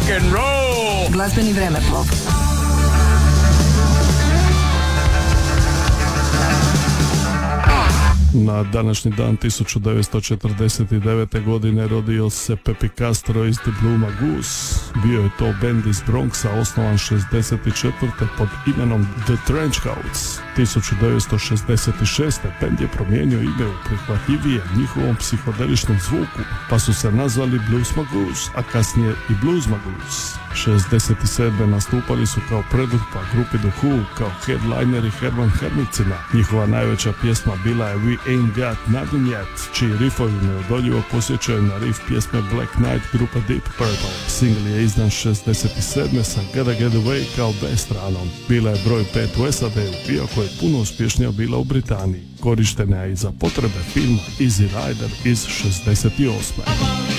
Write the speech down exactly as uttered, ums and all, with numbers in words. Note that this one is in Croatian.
rock and roll. Glazbeni vremeplov. Na današnji dan tisuću devetsto četrdeset devete. godine rodio se Pepe Castro iz The Blue Magoose. Bio je to bend iz Bronxa, osnovan šezdeset četvrte pod imenom The Trenchcoats. tisuću devetsto šezdeset šeste. bend je promijenio ime u prihvatljivije njihovom psihodeličnom zvuku, pa su se nazvali Blues Magoose, a kasnije i Blues Magoose. šezdeset sedme. nastupali su kao predgrupa grupi The Who, kao headlineri Herman Hermicina. Njihova najveća pjesma bila je We Ain't Got Nothing Yet, čiji riffovi neodoljivo posjećaju na riff pjesme Black Knight grupe Deep Purple. Single je izdan šezdeset sedme sa Gotta Get Away kao B stranom. Bila je broj pet u S A D-u, iako je puno uspješnija bila u Britaniji. Korištena je i za potrebe filma Easy Rider iz šezdeset osme.